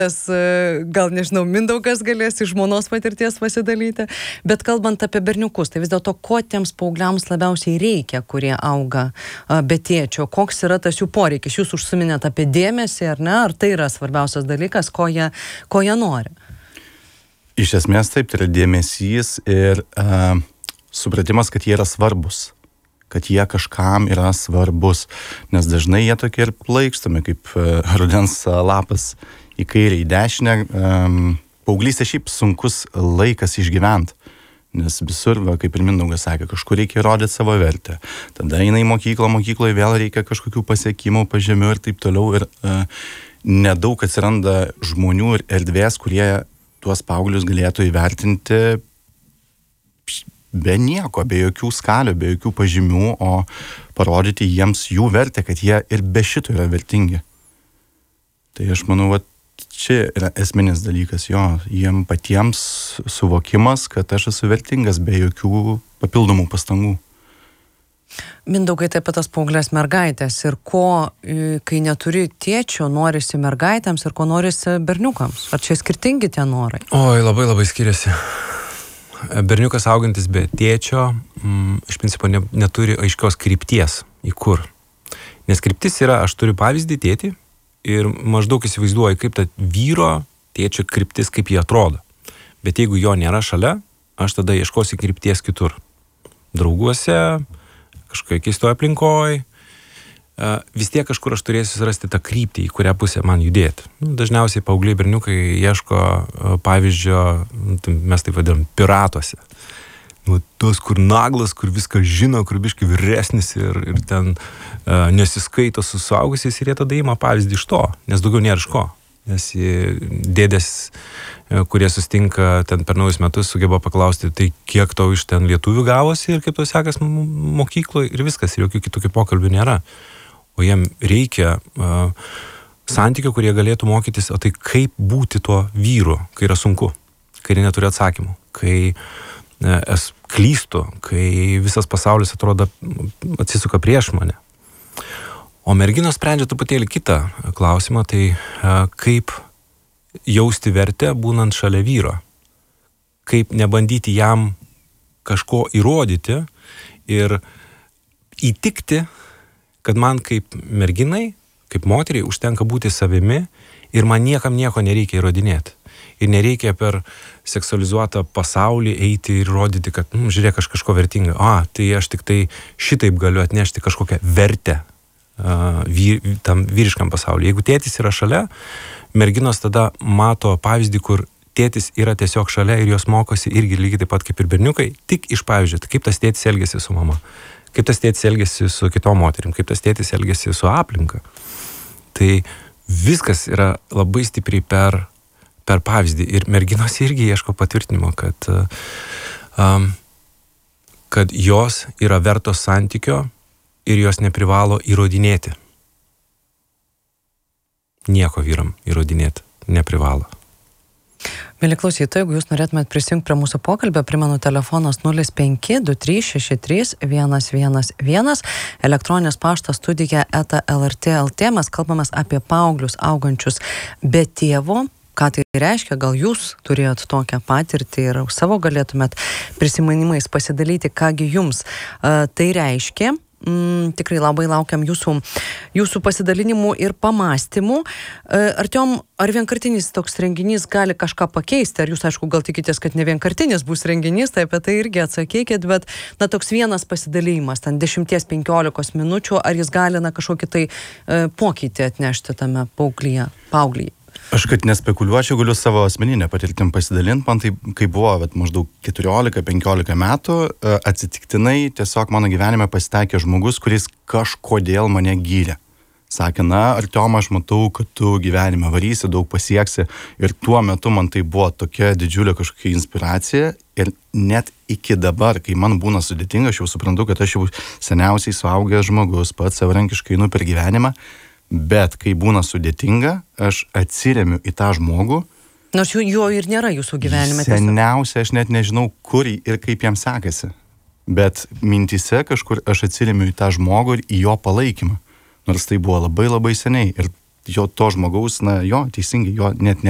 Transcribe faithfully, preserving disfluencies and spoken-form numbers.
gal nežinau, Mindaugas galės iš žmonos patirties pasidalyti, bet kalbant apie berniukus, tai vis dėlto ko tiems paaugliams labiausiai reikia, kurie auga be tėčio, koks yra tas jų poreikis, jūs užsiminėt apie dėmesį, ar ne, ar tai yra svarbiausias dalykas, ko jie, ko jie nori? Iš esmės taip, tai yra dėmesys ir uh, supratimas, kad jie yra svarbus, kad jie kažkam yra svarbus, nes dažnai jie tokie ir plaikstomi, kaip uh, rudens lapas į kairę, į dešinę. Um, paauglystė šiaip sunkus laikas išgyvent, nes visur, va, kaip ir Mindaugas sakė, kažkur reikia įrodyti savo vertę. Tada eina į mokyklą, mokykloje vėl reikia kažkokių pasiekimų, pažymių ir taip toliau. Ir uh, nedaug atsiranda žmonių ir erdvės, kurie tuos paauglius galėtų įvertinti be nieko, be jokių skalių, be jokių pažymių, o parodyti jiems jų vertę, kad jie ir be šito yra vertingi. Tai aš manau, va, čia yra esminis dalykas, jo, jiem patiems suvokimas, kad aš esu vertingas be jokių papildomų pastangų. Mindaugai, taip pat tas paauglės mergaitės ir ko, kai neturi tėčio, norisi mergaitėms ir ko norisi berniukams? Ar čia skirtingi tie norai? Oi, labai labai skiriasi. Berniukas augantis be tėčio m, iš principo ne, neturi aiškios krypties į kur. Nes kryptis yra, aš turiu pavyzdį tėtį ir maždaug įsivaizduoju, kaip ta vyro tėčio kryptis, kaip jie atrodo. Bet jeigu jo nėra šalia, aš tada ieškosiu krypties kitur. Drauguose, kažkoje keistoje aplinkoje, vis tiek kažkur aš turėsiu surasti tą kryptį, į kurią pusę man judėti. Nu, dažniausiai paaugliai berniukai ieško pavyzdžio, mes taip vadinam, piratuose. Nu, tos, kur naglas, kur viską žino, kur biški vyresnis ir, ir ten uh, nesiskaito su suaugusiais ir jie tada ima pavyzdį iš to, nes daugiau nėra iš ko. Nes dėdės, kurie sustinka ten per naujus metus, sugeba paklausti, tai kiek tau iš ten lietuvių gavosi ir kaip tau sekas mokykloje ir viskas, ir jokių kitokių pokalbių nėra. O jiem reikia uh, santykių, kurie galėtų mokytis, o tai kaip būti tuo vyru, kai yra sunku, kai neturi atsakymų, kai uh, es klystu, kai visas pasaulis atrodo atsisuka prieš mane. O merginos sprendžia truputėlį kitą klausimą, tai uh, kaip jausti vertę būnant šalia vyro. Kaip nebandyti jam kažko įrodyti ir įtikti, kad man kaip merginai, kaip moteriai užtenka būti savimi ir man niekam nieko nereikia įrodinėti. Ir nereikia per seksualizuotą pasaulį eiti ir rodyti, kad, nu, žiūrėk, aš kažko vertinga. A, tai aš tik tai šitaip galiu atnešti kažkokią vertę uh, vyr, tam vyriškam pasauliu. Jeigu tėtis yra šalia, merginos tada mato pavyzdį, kur tėtis yra tiesiog šalia ir jos mokosi irgi lygiai taip pat kaip ir berniukai, tik iš pavyzdžio, kaip tas tėtis elgiasi su mama, kaip tas tėtis elgiasi su kitom moterim, kaip tas tėtis elgiasi su aplinka. Tai viskas yra labai stipriai per per pavyzdį. Ir merginos irgi ieško patvirtinimo, kad, um, kad jos yra vertos santykio ir jos neprivalo įrodinėti. Nieko vyram įrodinėti neprivalo. Mieli klausytojai, jeigu jūs norėtumėt prisijungti prie mūsų pokalbio, primenu telefonas nulis penki du trys šeši trys vienas vienas vienas, elektroninės paštas studija eta el er tė taškas el tė. Mes kalbamės apie paauglius augančius be tėvo. Ką tai reiškia, gal jūs turėjot tokią patirtį ir savo galėtumėt prisiminimais pasidalyti, kągi jums uh, tai reiškia. Mm, tikrai labai laukiam jūsų, jūsų pasidalinimų ir pamastymų. Uh, Artiom, ar vienkartinis toks renginys gali kažką pakeisti? Ar jūs, aišku, gal tikitės, kad ne vienkartinis bus renginys, tai apie tai irgi atsakykit, bet na, toks vienas pasidalijimas, ten dešimties penkiolikos minučių, ar jis gali na, kažkokį tai uh, pokytį atnešti tame paaugyje, paaugyje? Aš kad nespekuliuočiau, galiu savo asmeninę patirtim pasidalinti. Man tai, kai buvo vat, maždaug keturiolika penkiolika metų, atsitiktinai tiesiog mano gyvenime pasitaikė žmogus, kuris kažkodėl mane gyrė. Sakė, na, Artiom, aš matau, kad tu gyvenime varysi, daug pasieksi. Ir tuo metu man tai buvo tokia didžiulė kažkokia inspiracija. Ir net iki dabar, kai man būna sudėtinga, aš jau suprantu, kad aš jau seniausiai suaugęs žmogus, pats savarankiškai einu per gyvenimą. Bet kai būna sudėtinga, aš atsiremiu į tą žmogų. Nors jo, jo ir nėra jūsų gyvenime. Seniausia, aš net nežinau, kur ir kaip jam sekasi. Bet mintise kažkur aš atsiremiu į tą žmogų ir į jo palaikymą. Nors tai buvo labai labai seniai. Ir jo to žmogaus, na jo, teisingai, jo net ne.